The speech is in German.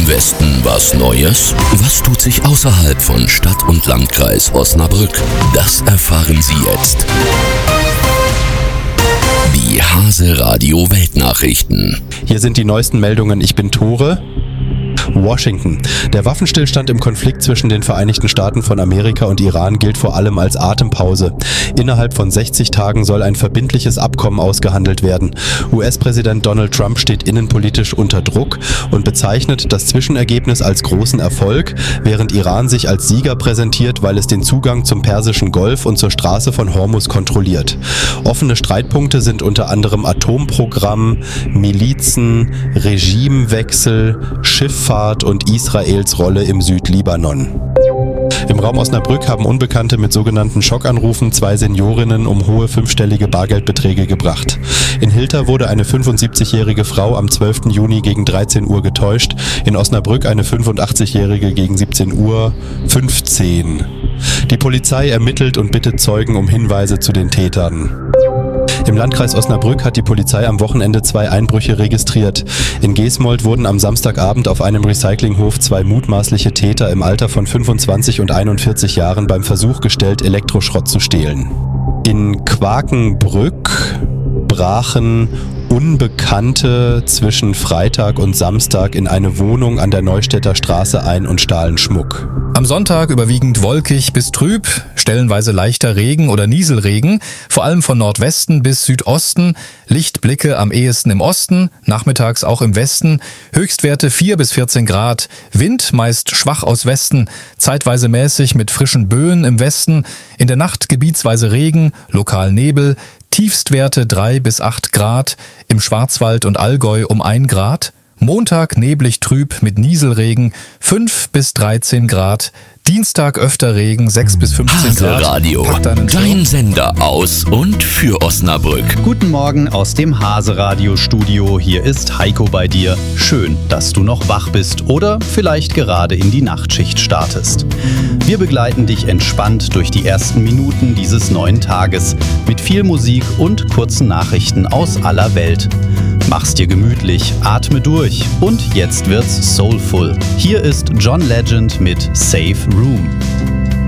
Westen was Neues? Was tut sich außerhalb von Stadt und Landkreis Osnabrück? Das erfahren Sie jetzt. Die Hase Radio Weltnachrichten. Hier sind die neuesten Meldungen. Ich bin Tore. Washington. Der Waffenstillstand im Konflikt zwischen den Vereinigten Staaten von Amerika und Iran gilt vor allem als Atempause. Innerhalb von 60 Tagen soll ein verbindliches Abkommen ausgehandelt werden. US-Präsident Donald Trump steht innenpolitisch unter Druck und bezeichnet das Zwischenergebnis als großen Erfolg, während Iran sich als Sieger präsentiert, weil es den Zugang zum Persischen Golf und zur Straße von Hormuz kontrolliert. Offene Streitpunkte sind unter anderem Atomprogramm, Milizen, Regimewechsel, Schifffahrt und Israels Rolle im Südlibanon. Im Raum Osnabrück haben Unbekannte mit sogenannten Schockanrufen 2 Seniorinnen um hohe 5-stellige Bargeldbeträge gebracht. In Hilter wurde eine 75-jährige Frau am 12. Juni gegen 13 Uhr getäuscht, in Osnabrück eine 85-jährige gegen 17:15 Uhr. Die Polizei ermittelt und bittet Zeugen um Hinweise zu den Tätern. Im Landkreis Osnabrück hat die Polizei am Wochenende 2 Einbrüche registriert. In Gesmold wurden am Samstagabend auf einem Recyclinghof 2 mutmaßliche Täter im Alter von 25 und 41 Jahren beim Versuch gestellt, Elektroschrott zu stehlen. In Quakenbrück brachen Unbekannte zwischen Freitag und Samstag in eine Wohnung an der Neustädter Straße ein und stahlen Schmuck. Am Sonntag überwiegend wolkig bis trüb, stellenweise leichter Regen oder Nieselregen, vor allem von Nordwesten bis Südosten, Lichtblicke am ehesten im Osten, nachmittags auch im Westen, Höchstwerte 4 bis 14 Grad, Wind meist schwach aus Westen, zeitweise mäßig mit frischen Böen im Westen, in der Nacht gebietsweise Regen, lokal Nebel, Tiefstwerte 3 bis 8 Grad, im Schwarzwald und Allgäu um 1 Grad, Montag neblig trüb mit Nieselregen 5 bis 13 Grad, Dienstag öfter Regen 6 bis 15 Grad. Hase Radio, dein Sender aus und für Osnabrück. Guten Morgen aus dem Hase Radio Studio. Hier ist Heiko bei dir. Schön, dass du noch wach bist oder vielleicht gerade in die Nachtschicht startest. Wir begleiten dich entspannt durch die ersten Minuten dieses neuen Tages mit viel Musik und kurzen Nachrichten aus aller Welt. Mach's dir gemütlich, atme durch und jetzt wird's soulful. Hier ist John Legend mit Safe Room.